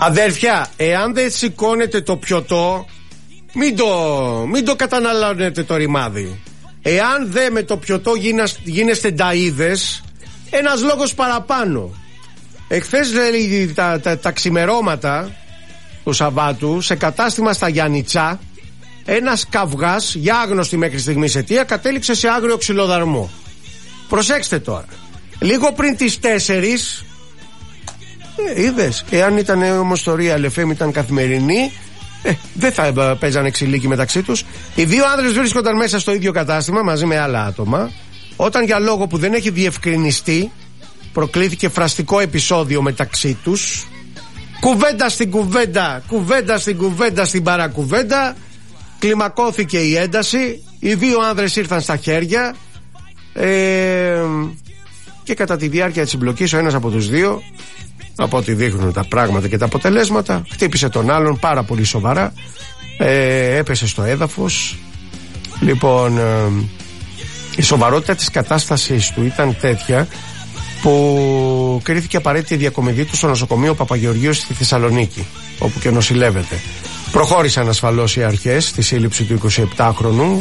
Αδέρφια, εάν δεν σηκώνετε το πιωτό, μην το καταναλώνετε το ρημάδι. Εάν δεν με το πιωτό γίνεστε νταΐδες, ένας λόγος παραπάνω. Εχθές λέει τα ξημερώματα του Σαββάτου, σε κατάστημα στα Γιάννητσά, ένας καυγάς, για άγνωστη μέχρι στιγμής αιτία, κατέληξε σε άγριο ξυλοδαρμό. Προσέξτε τώρα, λίγο πριν τις 4, είδες, εάν ήταν όμως το Real FM, ήταν καθημερινή, δεν θα παίζανε ξυλίκι μεταξύ τους. Οι δύο άνδρες βρίσκονταν μέσα στο ίδιο κατάστημα μαζί με άλλα άτομα, όταν για λόγο που δεν έχει διευκρινιστεί προκλήθηκε φραστικό επεισόδιο μεταξύ τους. Κουβέντα στην κουβέντα, κουβέντα στην κουβέντα, στην παρακουβέντα. Κλιμακώθηκε η ένταση. Οι δύο άνδρες ήρθαν στα χέρια, και κατά τη διάρκεια της συμπλοκής ο ένας από τους δύο, από ό,τι δείχνουν τα πράγματα και τα αποτελέσματα, χτύπησε τον άλλον πάρα πολύ σοβαρά, έπεσε στο έδαφος. Λοιπόν, η σοβαρότητα της κατάστασης του ήταν τέτοια που κρίθηκε απαραίτητη η διακομιδή του στο νοσοκομείο Παπαγεωργίου στη Θεσσαλονίκη, όπου και νοσηλεύεται. Προχώρησαν ασφαλώς οι αρχές στη σύλληψη του 27χρονου,